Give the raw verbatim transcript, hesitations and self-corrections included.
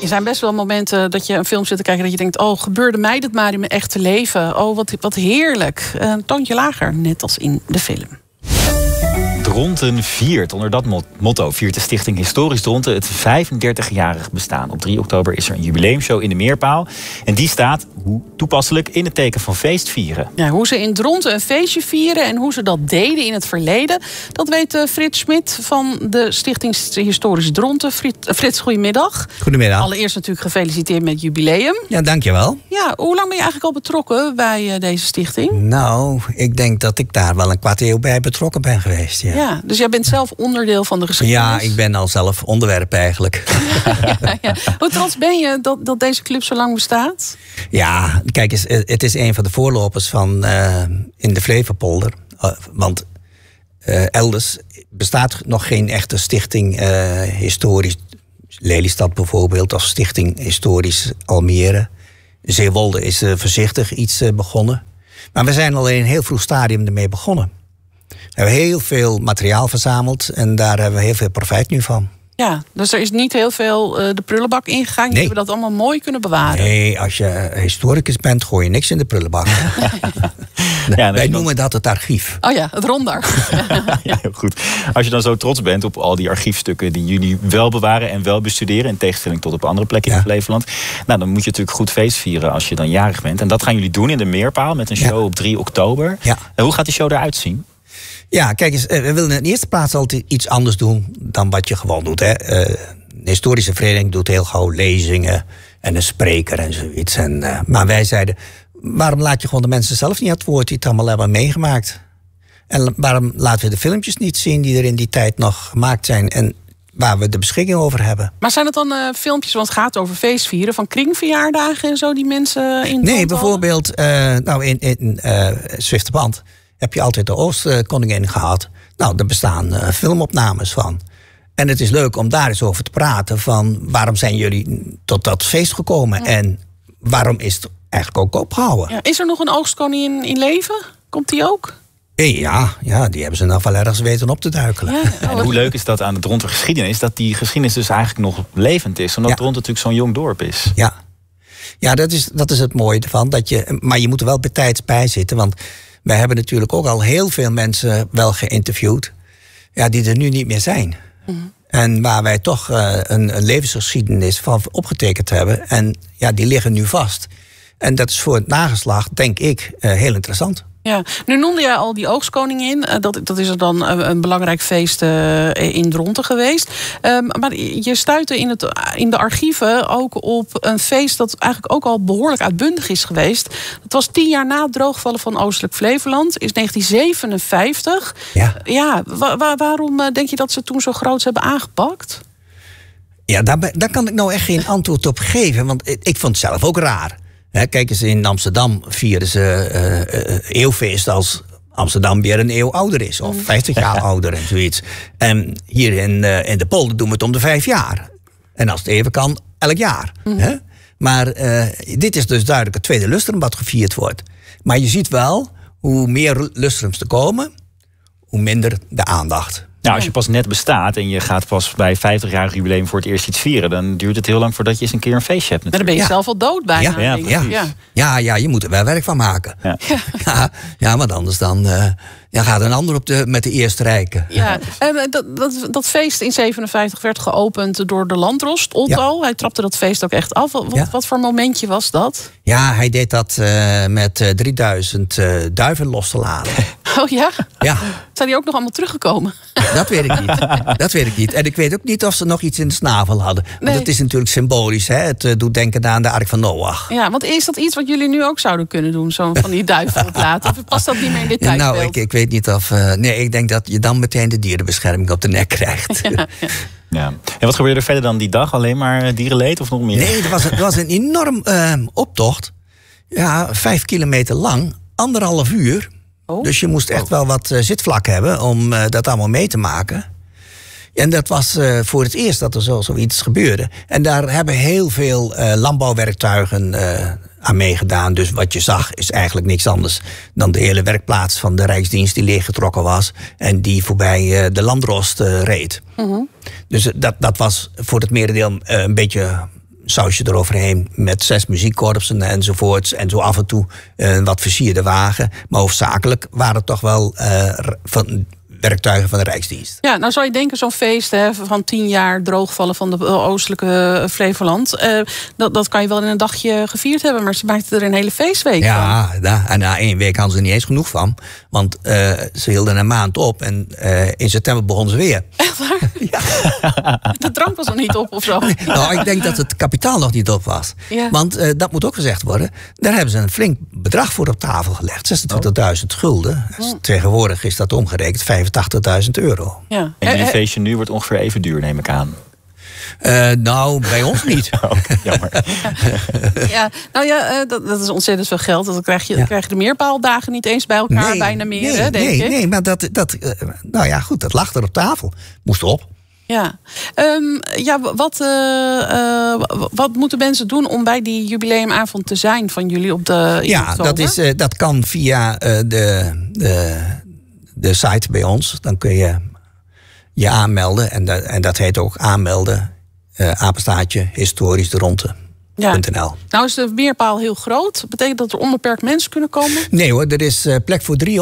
er zijn best wel momenten dat je een film zit te kijken dat je denkt, oh, gebeurde mij dit maar in mijn echte leven? Oh, wat, wat heerlijk. Een toontje lager, net als in de film. Dronten viert. Onder dat motto viert de stichting Historisch Dronten het vijfendertigjarig bestaan. Op drie oktober is er een jubileumshow in de Meerpaal. En die staat, hoe toepasselijk, in het teken van feestvieren. Ja, hoe ze in Dronten een feestje vieren en hoe ze dat deden in het verleden, dat weet Frits Smit van de Stichting Historisch Dronten. Frits, goedemiddag. Goedemiddag. Allereerst natuurlijk gefeliciteerd met het jubileum. Ja, dankjewel. Ja, hoe lang ben je eigenlijk al betrokken bij deze stichting? Nou, ik denk dat ik daar wel een kwart eeuw bij betrokken ben geweest, ja. Ja, dus jij bent zelf onderdeel van de geschiedenis? Ja, ik ben al zelf onderwerp eigenlijk. ja, ja. Hoe trots ben je dat, dat deze club zo lang bestaat? Ja, kijk eens, het is een van de voorlopers van uh, in de Flevopolder. Uh, want uh, elders bestaat nog geen echte stichting uh, historisch. Lelystad bijvoorbeeld, of stichting historisch Almere. Zeewolde is uh, voorzichtig iets uh, begonnen. Maar we zijn al in een heel vroeg stadium ermee begonnen. We hebben heel veel materiaal verzameld en daar hebben we heel veel profijt nu van. Ja, dus er is niet heel veel uh, de prullenbak ingegaan. Nee. Je hebben dat allemaal mooi kunnen bewaren. Nee, als je historicus bent, gooi je niks in de prullenbak. ja, wij noemen dat het archief. Oh ja, het rondarchief. ja, heel goed. Als je dan zo trots bent op al die archiefstukken die jullie wel bewaren en wel bestuderen, in tegenstelling tot op andere plekken ja. in Flevoland, nou, dan moet je natuurlijk goed feest vieren als je dan jarig bent. En dat gaan jullie doen in de Meerpaal met een show ja. op drie oktober. Ja. En hoe gaat die show eruit zien? Ja, kijk eens, we willen in de eerste plaats altijd iets anders doen dan wat je gewoon doet. Hè. De historische vereniging doet heel gauw lezingen en een spreker en zoiets. En, uh, maar wij zeiden, waarom laat je gewoon de mensen zelf niet aan het woord die het allemaal hebben meegemaakt? En waarom laten we de filmpjes niet zien die er in die tijd nog gemaakt zijn en waar we de beschikking over hebben? Maar zijn het dan uh, filmpjes, want het gaat over feestvieren, van kringverjaardagen en zo die mensen in Nee, bijvoorbeeld uh, nou in, in uh, Zwifterband heb je altijd de Oostkoningin gehad. Nou, er bestaan uh, filmopnames van. En het is leuk om daar eens over te praten van waarom zijn jullie tot dat feest gekomen ja. en waarom is het eigenlijk ook opgehouden. Ja, is er nog een Oostkoningin in leven? Komt die ook? Ja, ja, die hebben ze nog wel ergens weten op te duikelen. Ja, en hoe leuk is dat aan de Dronten geschiedenis, dat die geschiedenis dus eigenlijk nog levend is, omdat ja. Dronten natuurlijk zo'n jong dorp is. Ja, ja dat, is, dat is het mooie ervan. Dat je, maar je moet er wel bij tijds bij zitten, want wij hebben natuurlijk ook al heel veel mensen wel geïnterviewd, ja, die er nu niet meer zijn. Mm-hmm. En waar wij toch uh, een, een levensgeschiedenis van opgetekend hebben. En ja, die liggen nu vast. En dat is voor het nageslacht, denk ik, uh, heel interessant. Ja, nu noemde jij al die Oogstkoningin. Uh, dat, dat is er dan een, een belangrijk feest uh, in Dronten geweest. Um, maar je stuitte in, het, in de archieven ook op een feest dat eigenlijk ook al behoorlijk uitbundig is geweest. Dat was tien jaar na het droogvallen van Oostelijk Flevoland. Is negentien zevenenvijftig. Ja, ja wa- wa- waarom uh, denk je dat ze toen zo groots hebben aangepakt? Ja, daar, daar kan ik nou echt geen antwoord op geven. Want ik vond het zelf ook raar. He, kijk eens, in Amsterdam vieren ze uh, uh, eeuwfeest als Amsterdam weer een eeuw ouder is. Of vijftig jaar ouder en zoiets. En hier in, uh, in de polder doen we het om de vijf jaar. En als het even kan, elk jaar. Mm. He? Maar uh, dit is dus duidelijk het tweede lustrum wat gevierd wordt. Maar je ziet wel, hoe meer lustrums er komen, hoe minder de aandacht. Nou, als je pas net bestaat en je gaat pas bij vijftigjarig jubileum voor het eerst iets vieren, dan duurt het heel lang voordat je eens een keer een feestje hebt. En dan ben je ja. zelf al dood bijna. Ja, ja, ja. ja, ja, je moet er wel werk van maken. Ja, ja, ja want anders dan uh, ja, gaat een ander op de, met de eerste rijken. Ja, en dat, dat, dat feest in zevenenvijftig werd geopend door de landrost, Otto. Ja. Hij trapte dat feest ook echt af. Wat, ja. wat voor momentje was dat? Ja, hij deed dat uh, met uh, drieduizend uh, duiven los te laten. Oh ja? Ja. Zijn die ook nog allemaal teruggekomen? Dat weet ik niet. Dat weet ik niet. En ik weet ook niet of ze nog iets in de snavel hadden. Want nee. Het is natuurlijk symbolisch. Hè? Het uh, doet denken aan de Ark van Noach. Ja, want is dat iets wat jullie nu ook zouden kunnen doen? Zo van die duiven oplaten? Of past dat niet meer in dit tijdbeeld? Nou, ik, ik weet niet of... Uh, nee, ik denk dat je dan meteen de dierenbescherming op de nek krijgt. Ja, ja. Ja. En wat gebeurde er verder dan die dag? Alleen maar dierenleed of nog meer? Nee, er was, er was een enorm uh, optocht. Ja, vijf kilometer lang. Anderhalf uur. Oh. Dus je moest echt oh. wel wat uh, zitvlak hebben om uh, dat allemaal mee te maken. En dat was uh, voor het eerst dat er zo, zoiets gebeurde. En daar hebben heel veel uh, landbouwwerktuigen uh, aan meegedaan. Dus wat je zag is eigenlijk niks anders dan de hele werkplaats van de Rijksdienst die leeggetrokken was. En die voorbij uh, de landrost uh, reed. Mm-hmm. Dus uh, dat, dat was voor het merendeel uh, een beetje sausje eroverheen met zes muziekkorpsen enzovoorts. En zo af en toe een wat versierde wagen. Maar hoofdzakelijk waren het toch wel uh, van werktuigen van de Rijksdienst. Ja, nou zou je denken, zo'n feest hè, van tien jaar droogvallen van de oostelijke Flevoland. Uh, dat, dat kan je wel in een dagje gevierd hebben, maar ze maakten er een hele feestweek ja, van. Ja, en na één week hadden ze er niet eens genoeg van. Want uh, ze hielden een maand op en uh, in september begonnen ze weer. Echt waar? Ja. De drank was nog niet op of zo? Nou, ik denk dat het kapitaal nog niet op was. Ja. Want uh, dat moet ook gezegd worden. Daar hebben ze een flink bedrag voor op tafel gelegd. zesentwintigduizend gulden. Dus tegenwoordig is dat omgerekend vijfentachtigduizend euro. Ja. En jullie feestje nu wordt ongeveer even duur, neem ik aan. Uh, nou, bij ons niet. Oh, jammer. Ja, nou ja, uh, dat, dat is ontzettend veel geld. Dan krijg je, ja. krijg je de meerpaaldagen niet eens bij elkaar, nee, bijna meer, nee, hè, denk nee, ik. Nee, maar dat, dat, uh, nou ja, goed, dat lag er op tafel. Moest op. Ja, um, ja wat, uh, uh, wat moeten mensen doen om bij die jubileumavond te zijn van jullie op de Ja, dat, is, uh, dat kan via uh, de, de, de site bij ons. Dan kun je je aanmelden. En, dat, en dat heet ook aanmelden. Uh, apenstaartje historisch de ronde. Ja. Nou is de meerpaal heel groot. Betekent dat er onbeperkt mensen kunnen komen? Nee hoor, er is uh, plek voor drie